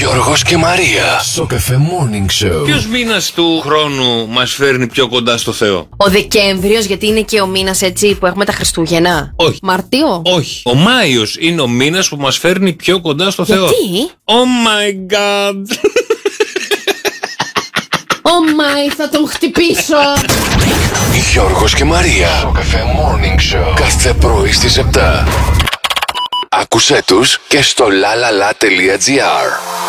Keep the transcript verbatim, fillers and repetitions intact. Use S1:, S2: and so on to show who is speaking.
S1: Γιώργος και Μαρία. Σοκαφέ Morning Show.
S2: Ποιος μήνας του χρόνου μας φέρνει πιο κοντά στο Θεό?
S3: Ο Δεκέμβριος, γιατί είναι και ο μήνας έτσι που έχουμε τα Χριστούγεννα.
S2: Όχι.
S3: Μαρτίο.
S2: Όχι. Ο Μάιος είναι ο μήνας που μας φέρνει πιο κοντά στο Θεό.
S3: Γιατί?
S2: Oh my god.
S3: Oh my, θα τον χτυπήσω.
S1: Γιώργος και Μαρία. Σοκαφέ Morning Show. Κάθε πρωί στις επτά. Άκουσέ τους και στο λαλαλα τελεία τζι άρ.